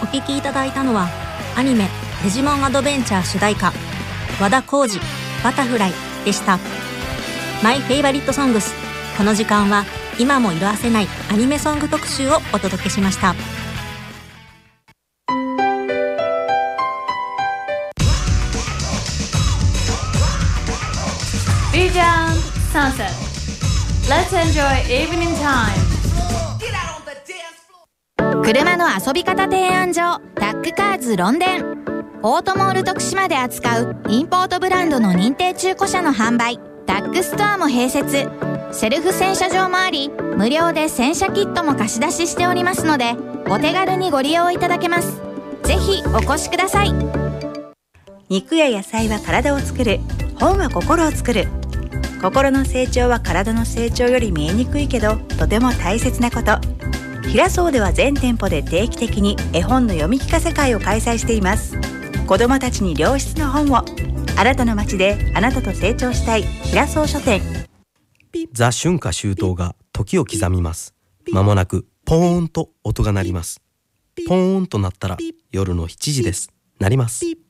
聴きいただいたのはアニメデジモンアドベンチャー主題歌和田浩二バタフライでした。マイフェイバリットソングス、この時間は今も色褪せないアニメソング特集をお届けしました。 ビジョンサンセット Let's enjoy evening time。 車の遊び方提案所タックカーズロンデン。オートモール徳島で扱うインポートブランドの認定中古車の販売タックストアも併設。セルフ洗車場もあり無料で洗車キットも貸し出ししておりますのでお手軽にご利用いただけます。ぜひお越しください。 肉や野菜は体を作る、本は心を作る。心の成長は体の成長より見えにくいけどとても大切なこと。平荘では全店舗で定期的に絵本の読み聞かせ会を開催しています。子どもたちに良質な本を。あなたの街であなたと成長したい平荘書店。 ザ・春夏秋冬が時を刻みます。まもなくポーンと音が鳴ります。ポーンと鳴ったら夜の7時です。鳴ります。